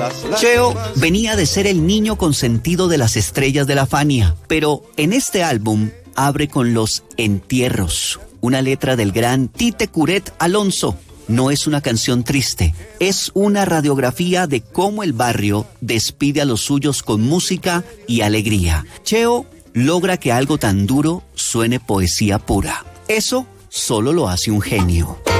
Cheo venía de ser el niño consentido de las estrellas de la Fania, pero en este álbum abre con Los Entierros, una letra del gran Tite Curet Alonso. No es una canción triste, es una radiografía de cómo el barrio despide a los suyos con música y alegría. Cheo logra que algo tan duro suene poesía pura. Eso solo lo hace un genio.